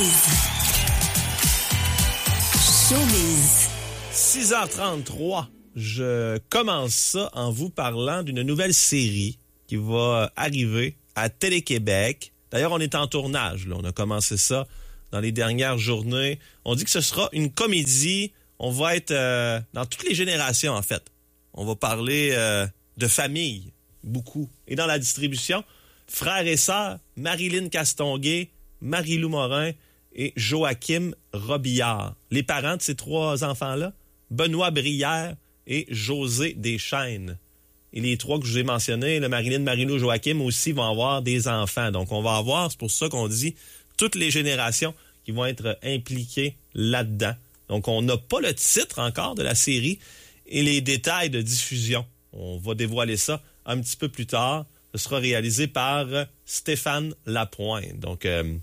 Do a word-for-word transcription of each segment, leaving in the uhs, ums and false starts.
Showbiz. Showbiz. six heures trente-trois, je commence ça en vous parlant d'une nouvelle série qui va arriver à Télé-Québec. D'ailleurs, on est en tournage, là. On a commencé ça dans les dernières journées. On dit que ce sera une comédie. On va être euh, dans toutes les générations, en fait. On va parler euh, de famille, beaucoup. Et dans la distribution, frères et sœurs, Marilyn Castonguay, Marie-Lou Morin et Joachim Robillard. Les parents de ces trois enfants-là, Benoît Brière et José Deschênes. Et les trois que je vous ai mentionnés, le Marilyn, Marie-Lou, Joachim aussi vont avoir des enfants. Donc, on va avoir, c'est pour ça qu'on dit, toutes les générations qui vont être impliquées là-dedans. Donc, on n'a pas le titre encore de la série et les détails de diffusion. On va dévoiler ça un petit peu plus tard. Ce sera réalisé par Stéphane Lapointe. Donc, euh,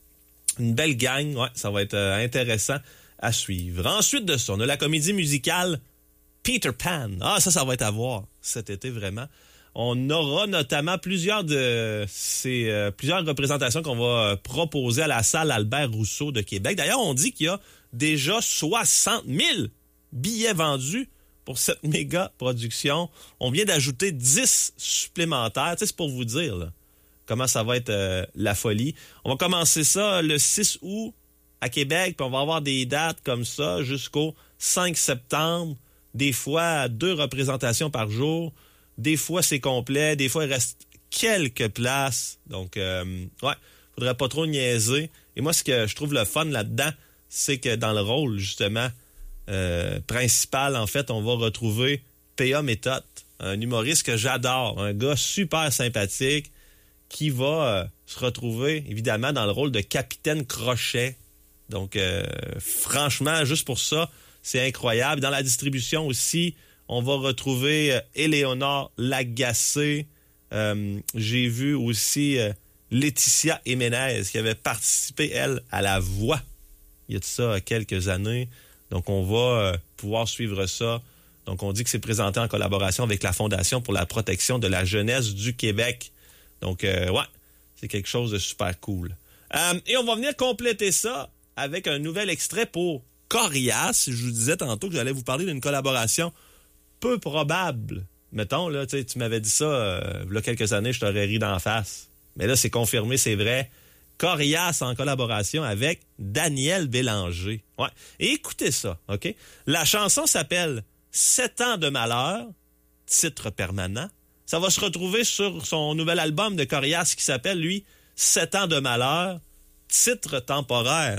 une belle gang. Ouais, ça va être euh, intéressant à suivre. Ensuite de ça, on a la comédie musicale Peter Pan. Ah, ça, ça va être à voir cet été, vraiment. On aura notamment plusieurs de ces euh, plusieurs représentations qu'on va proposer à la salle Albert Rousseau de Québec. D'ailleurs, on dit qu'il y a déjà soixante mille billets vendus pour cette méga production. On vient d'ajouter dix supplémentaires. Tu sais, c'est pour vous dire là, comment ça va être euh, la folie. On va commencer ça le six août à Québec, puis on va avoir des dates comme ça jusqu'au cinq septembre. Des fois, deux représentations par jour. Des fois, c'est complet. Des fois, il reste quelques places. Donc, euh, ouais, faudrait pas trop niaiser. Et moi, ce que je trouve le fun là-dedans, c'est que dans le rôle, justement, euh, principal, en fait, on va retrouver P A Méthode, un humoriste que j'adore, un gars super sympathique qui va euh, se retrouver, évidemment, dans le rôle de Capitaine Crochet. Donc, euh, franchement, juste pour ça, c'est incroyable. Dans la distribution aussi, on va retrouver euh, Éléonore Lagacé. Euh, j'ai vu aussi euh, Laetitia Jiménez qui avait participé, elle, à La Voix. Il y a de ça quelques années. Donc, on va euh, pouvoir suivre ça. Donc, on dit que c'est présenté en collaboration avec la Fondation pour la protection de la jeunesse du Québec. Donc, euh, ouais, c'est quelque chose de super cool. Euh, et on va venir compléter ça avec un nouvel extrait pour Corias. Je vous disais tantôt que j'allais vous parler d'une collaboration peu probable. Mettons, là, tu m'avais dit ça euh, il y a quelques années, je t'aurais ri d'en face. Mais là, c'est confirmé, c'est vrai. Corias en collaboration avec Daniel Bélanger. Ouais. Et écoutez ça, OK? La chanson s'appelle « Sept ans de malheur », titre permanent. Ça va se retrouver sur son nouvel album de Corias qui s'appelle, lui, « Sept ans de malheur », titre temporaire.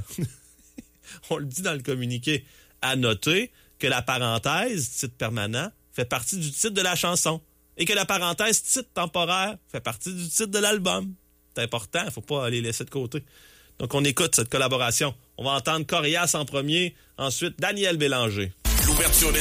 On le dit dans le communiqué. À noter que la parenthèse, titre permanent, fait partie du titre de la chanson et que la parenthèse, titre temporaire, fait partie du titre de l'album. C'est important, il ne faut pas les laisser de côté. Donc, on écoute cette collaboration. On va entendre Corias en premier, ensuite Daniel Bélanger. L'ouverture des